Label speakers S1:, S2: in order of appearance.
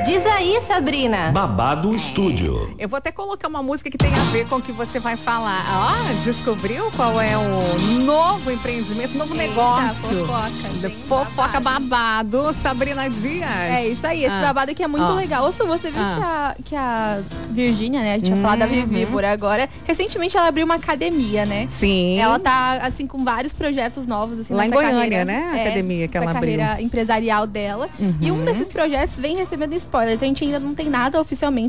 S1: Diz aí, Sabrina.
S2: Babado Estúdio.
S3: Eu vou até colocar uma música que tem a ver com o que você vai falar. Ó, descobriu qual é o novo empreendimento, novo negócio? Fofoca babado, Sabrina Dias.
S4: É isso aí, esse babado aqui é muito legal. Ouço, você viu que a Virgínia, né? A gente ia falar da Vivi por agora. Recentemente ela abriu uma academia, né?
S3: Sim.
S4: Ela tá, assim, com vários projetos novos, assim,
S3: lá em
S4: nessa
S3: Goiânia,
S4: carreira,
S3: né? A academia que ela abriu.
S4: Carreira empresarial dela. E um desses projetos vem recebendo spoilers. A gente ainda não tem nada oficialmente